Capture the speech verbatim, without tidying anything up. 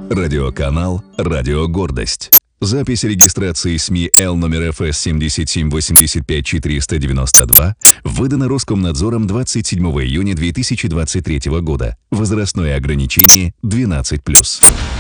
Радиоканал «Радио Гордость». Запись регистрации СМИ Л номер эф эс семь семь восемь пять четыре девять два выдана Роскомнадзором двадцать седьмого июня две тысячи двадцать третьего года. Возрастное ограничение двенадцать плюс.